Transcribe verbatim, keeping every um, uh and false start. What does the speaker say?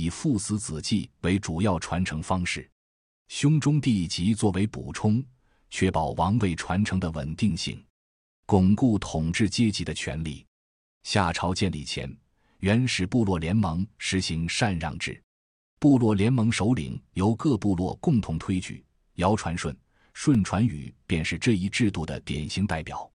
以父死子继为主要传承方式，兄终弟及作为补充，确保王位传承的稳定性，巩固统治阶级的权力。夏朝建立前，原始部落联盟实行禅让制，部落联盟首领由各部落共同推举，尧传舜，舜传禹便是这一制度的典型代表。